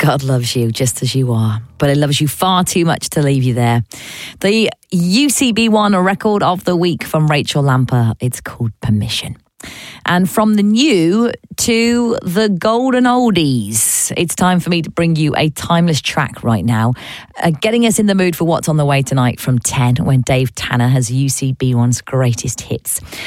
God loves you just as you are, but He loves you far too much to leave you there. The UCB1 record of the week from Rachel Lamper. It's called Permission. And from the new to the golden oldies, it's time for me to bring you a timeless track right now, getting us in the mood for what's on the way tonight from 10, when Dave Tanner has UCB1's greatest hits.